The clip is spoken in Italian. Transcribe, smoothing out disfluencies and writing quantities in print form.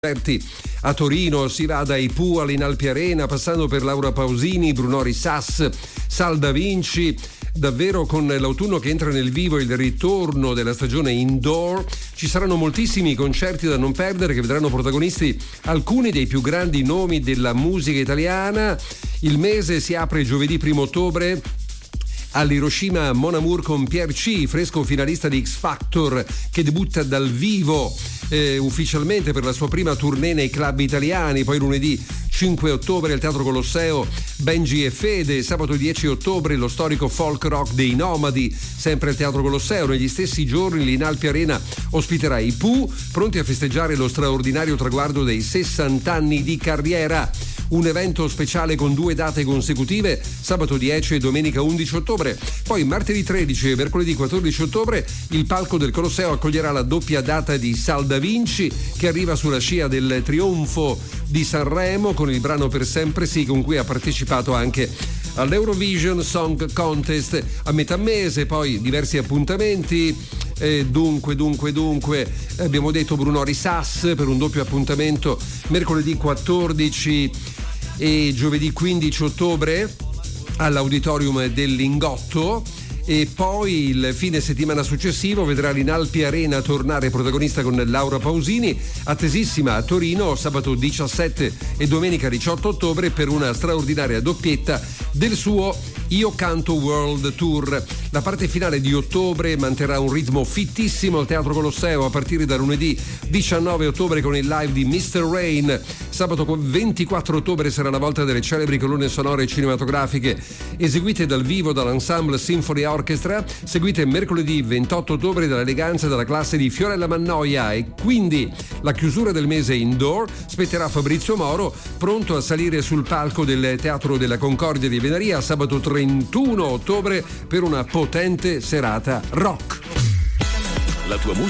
A Torino si va dai Pooh all'Inalpi Arena, passando per Laura Pausini, Brunori Sass, Sal Da Vinci. Davvero, con l'autunno che entra nel vivo e il ritorno della stagione indoor, ci saranno moltissimi concerti da non perdere che vedranno protagonisti alcuni dei più grandi nomi della musica italiana. Il mese si apre giovedì 1 ottobre all'Hiroshima Mon Amour con Pier C, fresco finalista di X Factor, che debutta dal vivo ufficialmente per la sua prima tournée nei club italiani. Poi lunedì 5 ottobre al Teatro Colosseo Benji e Fede, sabato 10 ottobre lo storico folk rock dei Nomadi, sempre al Teatro Colosseo. Negli stessi giorni l'Inalpi Arena ospiterà i Pooh, pronti a festeggiare lo straordinario traguardo dei 60 anni di carriera. Un evento speciale con 2 date consecutive, sabato 10 e domenica 11 ottobre. Poi martedì 13 e mercoledì 14 ottobre il palco del Colosseo accoglierà la doppia data di Sal Da Vinci, che arriva sulla scia del trionfo di Sanremo con il brano Per Sempre Sì, con cui ha partecipato anche all'Eurovision Song Contest a metà mese. Poi diversi appuntamenti. Dunque abbiamo detto Brunori Sass per un doppio appuntamento mercoledì 14 e giovedì 15 ottobre all'Auditorium del Lingotto. E poi il fine settimana successivo vedrà l'Inalpi Arena tornare protagonista con Laura Pausini, attesissima a Torino sabato 17 e domenica 18 ottobre per una straordinaria doppietta del suo Io Canto World Tour. La parte finale di ottobre manterrà un ritmo fittissimo al Teatro Colosseo a partire da lunedì 19 ottobre con il live di Mr. Rain. Sabato 24 ottobre sarà la volta delle celebri colonne sonore cinematografiche eseguite dal vivo dall'Ensemble Symphony Orchestra, seguite mercoledì 28 ottobre dall'eleganza della classe di Fiorella Mannoia. E quindi la chiusura del mese indoor spetterà a Fabrizio Moro, pronto a salire sul palco del Teatro della Concordia di Venaria sabato 31 ottobre per una potente serata rock. La tua musica